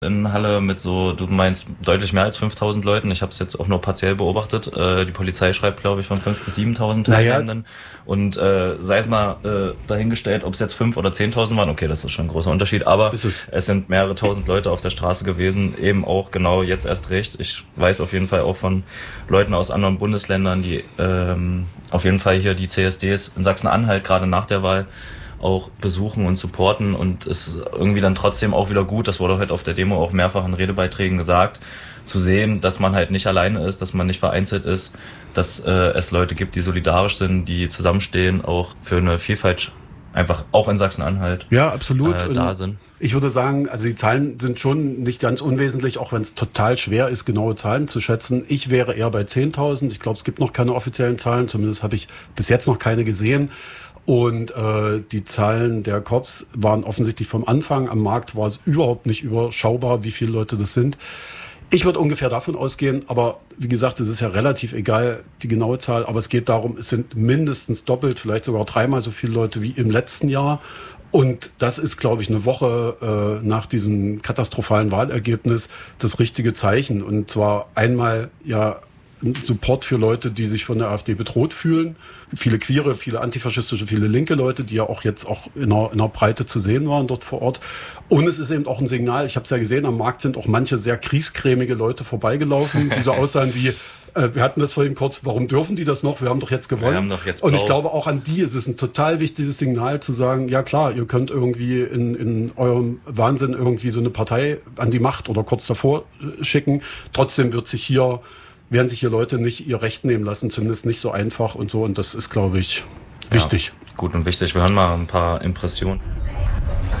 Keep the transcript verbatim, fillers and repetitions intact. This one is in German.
In Halle mit so, du meinst deutlich mehr als fünftausend Leuten. Ich habe es jetzt auch nur partiell beobachtet. Äh, die Polizei schreibt, glaube ich, von fünftausend bis siebentausend Teilnehmenden. Naja. Und äh, sei es mal äh, dahingestellt, ob es jetzt fünf oder zehntausend waren. Okay, das ist schon ein großer Unterschied. Aber es? es sind mehrere tausend Leute auf der Straße gewesen. Eben auch genau jetzt erst recht. Ich weiß auf jeden Fall auch von Leuten aus anderen Bundesländern, die ähm, auf jeden Fall hier die C S Ds in Sachsen-Anhalt gerade nach der Wahl auch besuchen und supporten, und es ist irgendwie dann trotzdem auch wieder gut, das wurde heute auf der Demo auch mehrfach in Redebeiträgen gesagt, zu sehen, dass man halt nicht alleine ist, dass man nicht vereinzelt ist, dass äh, es Leute gibt, die solidarisch sind, die zusammenstehen, auch für eine Vielfalt einfach auch in Sachsen-Anhalt ja, absolut. Äh, da sind. Ich würde sagen, also die Zahlen sind schon nicht ganz unwesentlich, auch wenn es total schwer ist, genaue Zahlen zu schätzen. Ich wäre eher bei zehntausend. Ich glaube, es gibt noch keine offiziellen Zahlen, zumindest habe ich bis jetzt noch keine gesehen. Und äh, die Zahlen der Cops waren offensichtlich vom Anfang. Am Markt war es überhaupt nicht überschaubar, wie viele Leute das sind. Ich würde ungefähr davon ausgehen, aber wie gesagt, es ist ja relativ egal, die genaue Zahl. Aber es geht darum, es sind mindestens doppelt, vielleicht sogar dreimal so viele Leute wie im letzten Jahr. Und das ist, glaube ich, eine Woche äh, nach diesem katastrophalen Wahlergebnis das richtige Zeichen. Und zwar einmal ja Support für Leute, die sich von der AfD bedroht fühlen. Viele queere, viele antifaschistische, viele linke Leute, die ja auch jetzt auch in einer, in einer Breite zu sehen waren dort vor Ort. Und es ist eben auch ein Signal, ich habe es ja gesehen, am Markt sind auch manche sehr kriescremige Leute vorbeigelaufen, die so aussahen wie, äh, wir hatten das vorhin kurz, warum dürfen die das noch? Wir haben doch jetzt gewonnen. Wir haben doch jetzt Und ich glaube, auch an die ist es ein total wichtiges Signal zu sagen, ja klar, ihr könnt irgendwie in, in eurem Wahnsinn irgendwie so eine Partei an die Macht oder kurz davor schicken. Trotzdem wird sich hier werden sich hier Leute nicht ihr Recht nehmen lassen, zumindest nicht so einfach und so. Und das ist, glaube ich, wichtig. Ja, gut und wichtig. Wir hören mal ein paar Impressionen.